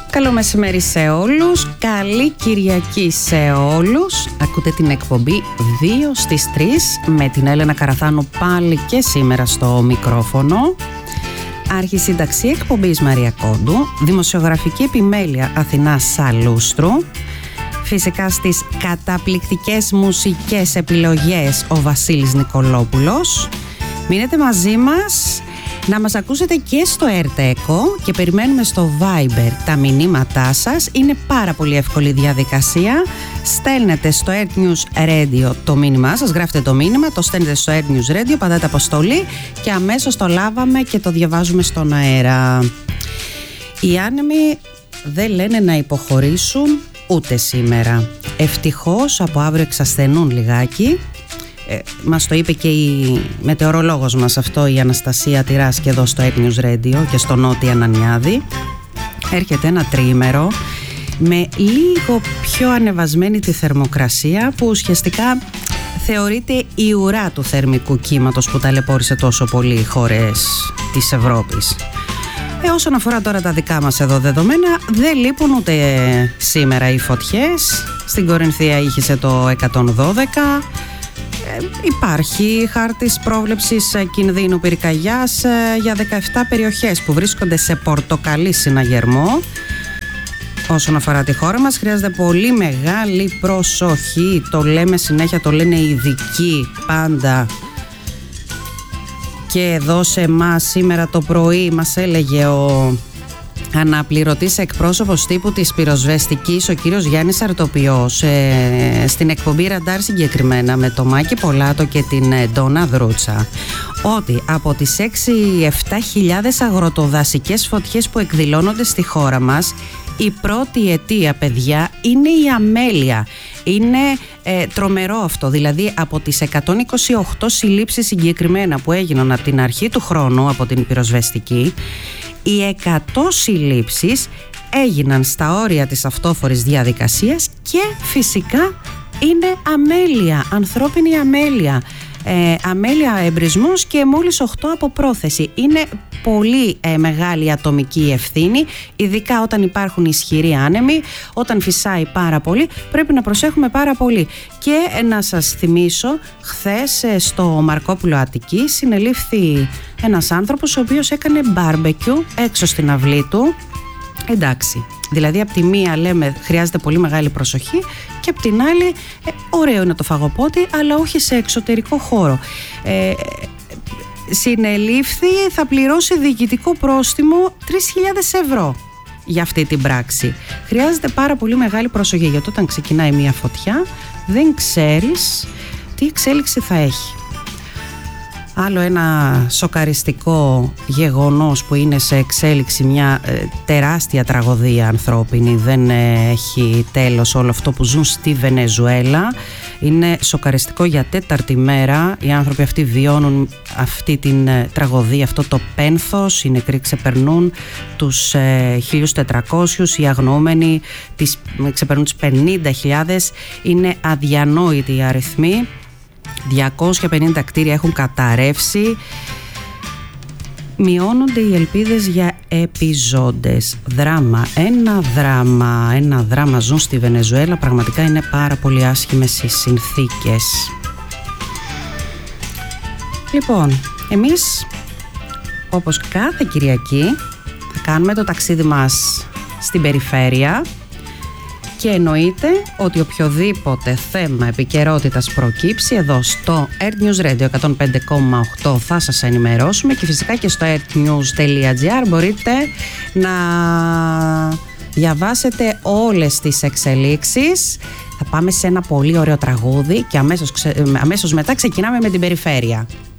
Καλό μεσημέρι σε όλους, καλή Κυριακή σε όλους. Ακούτε την εκπομπή 2 στις 3 με την Έλενα Καραθάνου πάλι και σήμερα στο μικρόφωνο. Αρχισυνταξία εκπομπής Μαρία Κόντου, δημοσιογραφική επιμέλεια Αθηνά Σαλούστρου. Φυσικά στις καταπληκτικές μουσικές επιλογές ο Βασίλης Νικολόπουλος. Μείνετε μαζί μας. Να μας ακούσετε και στο ΕΡΤΕΚΟ και περιμένουμε στο Viber τα μηνύματά σας. Είναι πάρα πολύ εύκολη διαδικασία. Στέλνετε στο Earth News Radio το μήνυμά σας, γράφετε το μήνυμα, το στέλνετε στο Earth News Radio, πατάτε αποστολή και αμέσως το λάβαμε και το διαβάζουμε στον αέρα. Οι άνεμοι δεν λένε να υποχωρήσουν ούτε σήμερα. Ευτυχώς από αύριο εξασθενούν λιγάκι. Μας το είπε και η μετεωρολόγος μας αυτό, η Αναστασία Τυράσκη εδώ στο Earth News Radio και στο Νότια Ανανιάδη. Έρχεται ένα τριήμερο με λίγο πιο ανεβασμένη τη θερμοκρασία, που ουσιαστικά θεωρείται η ουρά του θερμικού κύματος που ταλαιπώρησε τόσο πολύ οι χώρες της Ευρώπης. Όσον αφορά τώρα τα δικά μας εδώ δεδομένα, δεν λείπουν ούτε σήμερα οι φωτιές. Στην Κορινθία ήχησε το 112. Υπάρχει χάρτης πρόβλεψης κινδύνου πυρκαγιάς για 17 περιοχές που βρίσκονται σε πορτοκαλί συναγερμό. Όσον αφορά τη χώρα μας, χρειάζεται πολύ μεγάλη προσοχή. Το λέμε συνέχεια, το λένε οι ειδικοί πάντα. Και εδώ σε εμάς σήμερα το πρωί μας έλεγε ο αναπληρωτής εκπρόσωπος τύπου της πυροσβεστικής, ο κύριος Γιάννης Αρτοπιός, στην εκπομπή Ραντάρ συγκεκριμένα, με το Μάκη Πολάτο και την Ντόνα Δρούτσα, ότι από τις 6-7 χιλιάδες αγροτοδασικές φωτιές που εκδηλώνονται στη χώρα μας, η πρώτη αιτία, παιδιά, είναι η αμέλεια. Είναι τρομερό αυτό. Δηλαδή από τις 128 συλλήψεις συγκεκριμένα που έγιναν από την αρχή του χρόνου από την πυροσβεστική, οι 100 συλλήψεις έγιναν στα όρια της αυτόφορης διαδικασίας και φυσικά είναι αμέλεια, ανθρώπινη αμέλεια. Αμέλεια εμπρισμός και μόλις 8 από πρόθεση. Είναι πολύ μεγάλη ατομική ευθύνη, ειδικά όταν υπάρχουν ισχυροί άνεμοι, όταν φυσάει πάρα πολύ, πρέπει να προσέχουμε πάρα πολύ. Και να σας θυμίσω, χθες στο Μαρκόπουλο Αττικής συνελήφθη ένας άνθρωπος ο οποίος έκανε μπάρμπεκιου έξω στην αυλή του. Εντάξει, δηλαδή από τη μία λέμε χρειάζεται πολύ μεγάλη προσοχή και από την άλλη ωραίο είναι το φαγοπότι, αλλά όχι σε εξωτερικό χώρο. Συνελήφθη, θα πληρώσει διοικητικό πρόστιμο 3.000 ευρώ για αυτή την πράξη. Χρειάζεται πάρα πολύ μεγάλη προσοχή, γιατί όταν ξεκινάει μια φωτιά δεν ξέρεις τι εξέλιξη θα έχει. Άλλο ένα σοκαριστικό γεγονός που είναι σε εξέλιξη, μια τεράστια τραγωδία ανθρώπινη. Δεν έχει τέλος όλο αυτό που ζουν στη Βενεζουέλα. Είναι σοκαριστικό για τέταρτη μέρα. Οι άνθρωποι αυτοί βιώνουν αυτή την τραγωδία, αυτό το πένθος. Οι νεκροί ξεπερνούν τους 1.400, οι αγνοούμενοι ξεπερνούν τις 50.000. Είναι αδιανόητοι οι αριθμοί. 250 κτίρια έχουν καταρρεύσει. Μειώνονται οι ελπίδες για επιζώντες. Ένα δράμα ζουν στη Βενεζουέλα. Πραγματικά είναι πάρα πολύ άσχημες οι συνθήκες. Λοιπόν, εμείς όπως κάθε Κυριακή θα κάνουμε το ταξίδι μας στην περιφέρεια. Και εννοείται ότι οποιοδήποτε θέμα επικαιρότητας προκύψει εδώ στο Earth News Radio 105,8 θα σας ενημερώσουμε, και φυσικά και στο earthnews.gr μπορείτε να διαβάσετε όλες τις εξελίξεις. Θα πάμε σε ένα πολύ ωραίο τραγούδι και αμέσως μετά ξεκινάμε με την περιφέρεια.